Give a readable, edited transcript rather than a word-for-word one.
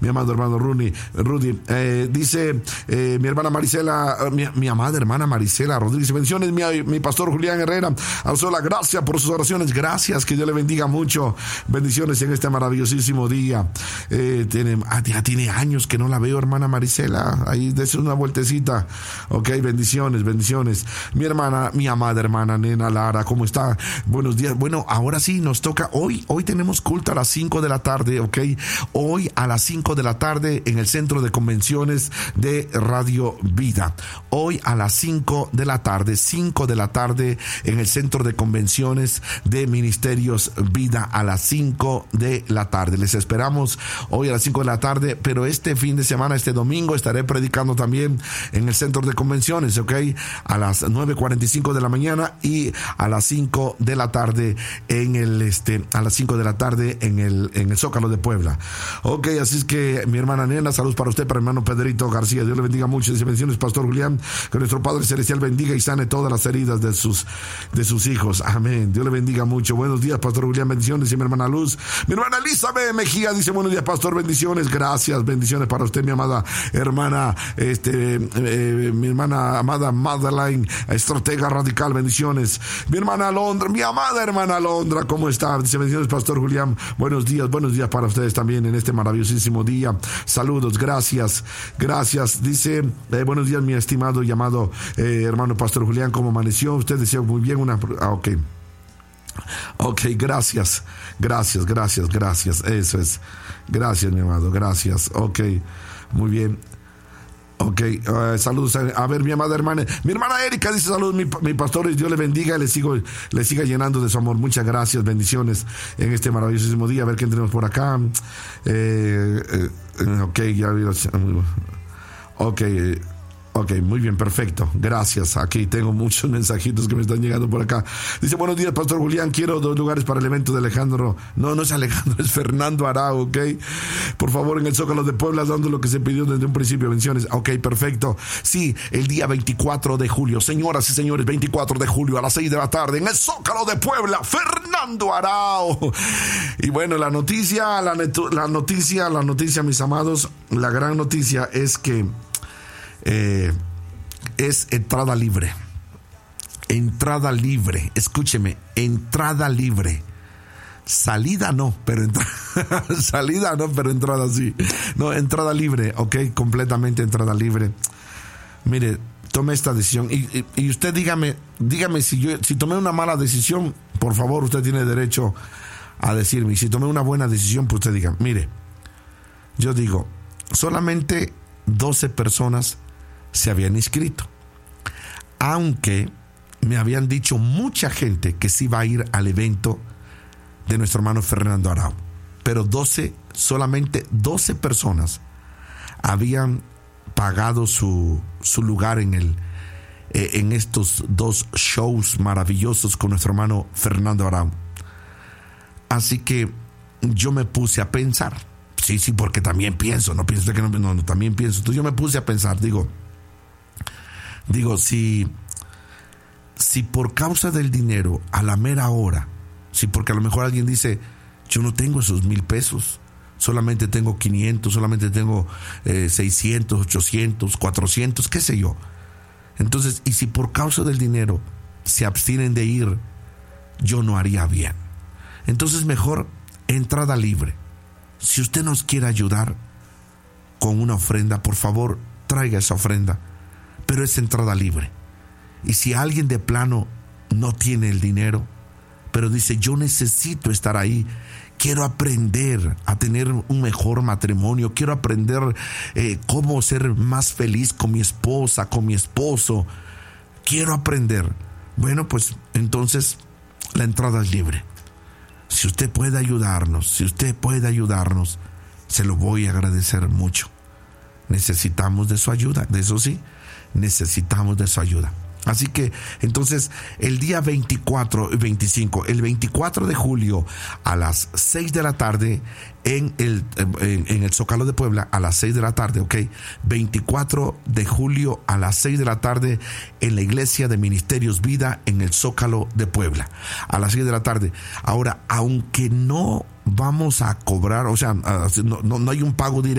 mi amado hermano Rudy. Dice mi hermana Marisela, mi amada hermana Marisela Rodríguez, bendiciones, mi pastor Julián Herrera, Alzola, gracias por sus oraciones, gracias, que Dios le bendiga mucho, bendiciones en este maravillosísimo día. Ya tiene años que no la veo, hermana Marisela, ahí dése una vueltecita, ok, bendiciones. Mi hermana, mi amada hermana Nena Lara, ¿cómo está? Buenos días. Bueno, ahora sí nos toca, hoy tenemos culto a las 5 de la tarde, ok, hoy a las 5 de la tarde en el Centro de Convenciones de Radio Vida, hoy a las 5 de la tarde en el Centro de Convenciones de Ministerios Vida, a las 5 de la tarde, les esperamos hoy a las 5 de la tarde, pero este fin de semana, este domingo, estaré predicando también en el Centro de Convenciones, ok, a las 9:45 de la mañana y a las 5 de la tarde en el Zócalo de Puebla. Ok, así es que mi hermana Nena, saludos para usted, para el hermano Pedrito García, Dios le bendiga mucho, dice bendiciones pastor Julián, que nuestro Padre Celestial bendiga y sane todas las heridas de sus hijos, amén, Dios le bendiga mucho. Buenos días pastor Julián, bendiciones, dice mi hermana Luz. Mi hermana Elizabeth Mejía dice buenos días pastor, bendiciones, gracias, bendiciones para usted, mi amada hermana, mi hermana amada Madeline Estratega Radical, bendiciones. Mi hermana Alondra, mi amada hermana Alondra, ¿cómo está? Dice bendiciones pastor Julián, buenos días para ustedes también en este maravillosísimo día, saludos, gracias, dice buenos días mi estimado y amado hermano pastor Julián, ¿cómo amaneció? Usted decía muy bien ok, gracias, eso es, gracias mi amado, gracias, ok, muy bien. Ok, saludos a ver mi amada hermana, mi hermana Erika dice saludos mi pastor, y Dios le bendiga y le siga llenando de su amor, muchas gracias, bendiciones en este maravillosísimo día. A ver qué tenemos por acá. Ok, ya vi. Ok, muy bien, perfecto, gracias. Aquí tengo muchos mensajitos que me están llegando por acá. Dice, buenos días, pastor Julián, quiero 2 lugares para el evento de Alejandro. No es Alejandro, es Fernando Arau, ok. Por favor, en el Zócalo de Puebla, dando lo que se pidió desde un principio, bendiciones. Ok, perfecto. Sí, el día 24 de julio, señoras y señores, 24 de julio a las 6 de la tarde, en el Zócalo de Puebla, Fernando Arau. Y bueno, la noticia, mis amados, la gran noticia es que es entrada libre, escúcheme, entrada libre, salida no, pero entrada sí, no, entrada libre, ok, completamente entrada libre. Mire, tome esta decisión y usted dígame si tomé una mala decisión, por favor, usted tiene derecho a decirme. Y si tomé una buena decisión, pues usted diga, mire, yo digo, solamente 12 personas se habían inscrito, aunque me habían dicho mucha gente que sí iba a ir al evento de nuestro hermano Fernando Arau, pero solamente 12 personas habían pagado su lugar en estos 2 shows maravillosos con nuestro hermano Fernando Arau. Así que yo me puse a pensar, sí, porque también pienso, no pienso que no, también pienso. Entonces yo me puse a pensar, digo, si por causa del dinero a la mera hora, porque a lo mejor alguien dice, yo no tengo esos 1,000 pesos, solamente tengo 500, solamente tengo 600, 800, 400, qué sé yo. Entonces, y si por causa del dinero se abstienen de ir, yo no haría bien. Entonces mejor entrada libre. Si usted nos quiere ayudar con una ofrenda, por favor, traiga esa ofrenda, pero es entrada libre. Y si alguien de plano no tiene el dinero, pero dice, yo necesito estar ahí, quiero aprender a tener un mejor matrimonio, quiero aprender cómo ser más feliz con mi esposa, con mi esposo, quiero aprender, bueno, pues entonces la entrada es libre. Si usted puede ayudarnos, se lo voy a agradecer mucho. Necesitamos de su ayuda, de eso sí, necesitamos de su ayuda. Así que entonces el día 24 y 25, el 24 de julio a las 6 de la tarde en el Zócalo de Puebla, a las 6 de la tarde, ok, 24 de julio a las 6 de la tarde en la Iglesia de Ministerios Vida en el Zócalo de Puebla, a las 6 de la tarde. Ahora, aunque no vamos a cobrar, o sea, no hay un pago directo,